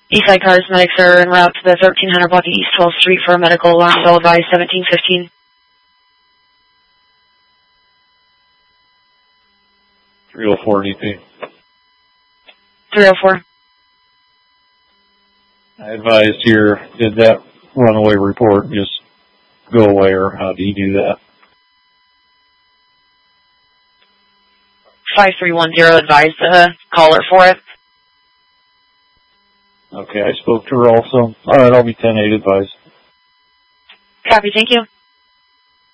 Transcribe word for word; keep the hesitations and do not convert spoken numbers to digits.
Eastside cars, medics are en route to the thirteen hundred block of East twelfth Street for a medical alarm. They'll advise seventeen fifteen. three oh four D P. three oh four. I advised here, did that runaway report just go away, or how do you do that? five three one zero advised the caller for it. Okay, I spoke to her also. Alright, I'll be ten eight advised. Copy, thank you.